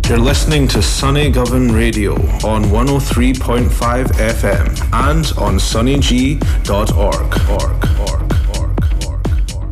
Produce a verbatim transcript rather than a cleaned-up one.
You're listening to Sunny Govan Radio on one oh three point five F M and on sunny g dot org. org, org.